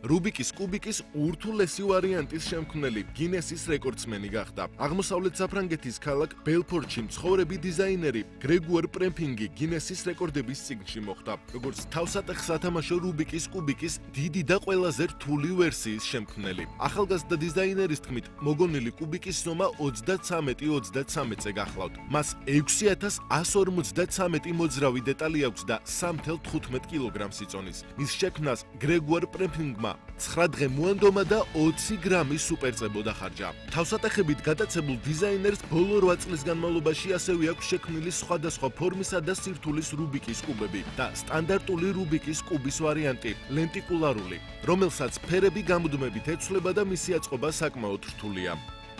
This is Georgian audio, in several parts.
რუბიკის კუბიკის ურთულესი ვარიანტის შემქმნელი გინესის რეკორდსმენი გახდა. აღმოსავლეთ საფრანგეთის ქალაქ ბელფორდში მცხოვრები დიზაინერი გრეგუარ პრემფინგი გინესის რეკორდების წიგნში მოხვდა, როგორც თავსატეხ სათამაშო რუბიკის კუბიკის დიდი და ყველაზე რთული ვერსიის შემქმნელი. ახალგაზრდა დიზაინერის თქმით, მოგონილი კუბიკის ზომა 33-33-ზე გახლავთ. მას 6153 მოძრავი დეტალი აქვს და 3.15 კილოგრამს იწონის. მის შექმნას გრეგუარ პრემფინგმა 9 დღე მოანდომა და 20 გრამი სუპერწებო დახარჯა. თავსატეხებით გატაცებულ დიზაინერს ბოლო 8 წლის განმავლობაში ასევე აქვს შექმნილი სხვადასხვა ფორმისა და სირთულის რუბიკის კუბები და სტანდარტული რუბიკის კუბის ვარიანტი, ლენტიკულარული, რომელსაც ფერები გამუდმებით ეცვლება და მისი აწყობა საკმაოდ რთულია.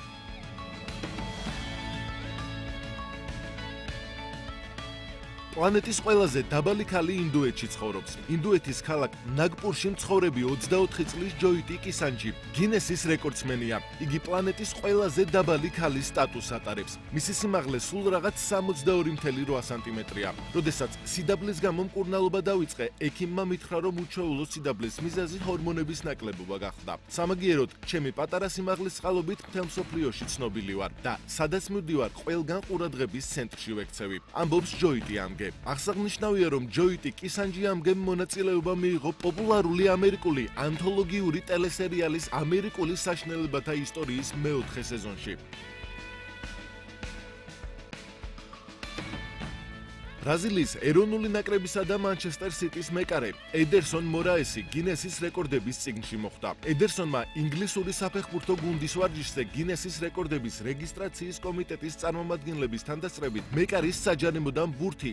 პლანეტის ყველაზე დაბალი ქალი ინდოეთში ცხოვრობს. ინდოეთის ქალაქ ნაგპურში მცხოვრები 24 წლის ჯოიტი კისანჯი გინესის რეკორდსმენია. იგი პლანეტის ყველაზე დაბალი ქალის სტატუსს ატარებს. მისი სიმაღლე სულ რაღაც 62.8 სანტიმეტრია. როდესაც სიდაბლის გამო მკურნალობა დაიწყე, ექიმმა მითხრა, რომ უჩვეულო სიდაბლის მიზეზი ჰორმონების ნაკლებობა გახდა. სამაგიეროდ, ჩემი პატარა სიმაღლის წყალობით მთელ მსოფლიოში ცნობილი ვარ და სადაც მივდივარ, ყველგან ყურადღების ცენტრში ვექცევი. ამბობს ჯოიტი ამგე. აღსანიშნავია, რომ ჯოიტი კისანჯი ამგემ მონაწილეობა მიიღო პოპულარული ამერიკული ანთოლოგიური ტელესერიალის ამერიკული საშინელებათა ისტორიის 4 სეზონში. ბრაზილიის ეროვნული ნაკრებისა და მანჩესტერ სიტის მეკარე ედერსონ მორაესი გინესის რეკორდების წიგნში მოხვდა. ედერსონმა ინგლისური საფეხბურთო გუნდის ვარჯიშზე გინესის რეკორდების რეგისტრაციის კომიტეტის წარმომადგენლების თანდასწრებით მეკარის საჯარიმოდან ბურთი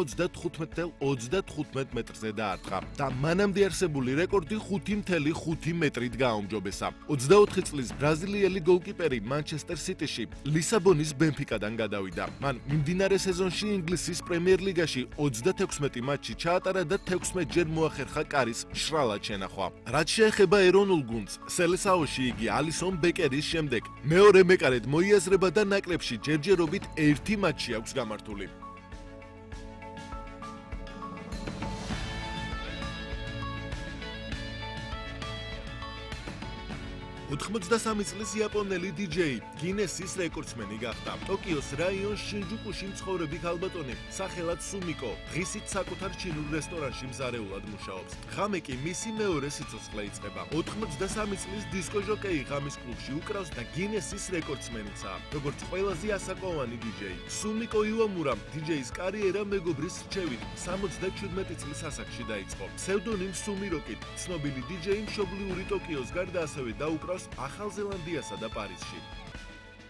75.35 მეტრზე დაარტყა და მანამდე არსებული რეკორდი 5.5 მეტრით გააუმჯობესა. 24 წლის ბრაზილიელი გოლკიპერი მანჩესტერ სიტიში ლისაბონის ბენფიკადან გადავიდა. მან მიმდინარე სეზონში ინგლისის პრემიერ ლიგაში 36 მატჩი ჩაატარა და 16 ჯერ მოახერხა კარის მშრალად შენახვა. რაც შეეხება ეროვნულ გუნდს, სელესაოში იგი ალისონ ბეკერის შემდეგ მეორე მეკარედ მოიაზრება და ნაკრებში ჯერჯერობით 1 მატჩი აქვს გამართული. 83 წლის იაპონელი დიჯეი გინესის რეკორდსმენი გახდა. ტოკიოს რაიონ შინჯუკუში მცხოვრები ქალბატონი სახელად სუმიკო დღისით საკუთარ ჩინურ რესტორანში მზარეულად მუშაობს. ღამე კი მისი მეორე სიცოცხლე იწყება. 83 წლის დისკო ჟოკეი ღამის კლუბში უკრავს და გინესის რეკორდსმენიცაა. როგორც ყველაზე ასაკოვანი დიჯეი, სუმიკო ივამურამ დიჯეის კარიერა მეგობრის რჩევით 77 წლის ასაკში დაიწყო. ფსევდონიმ სუმიროკით ცნობილი დიჯეი მშობლიური ტოკიოს გარდა ასევე დაუკრავს ახალ ზელანდიასა და პარიზში.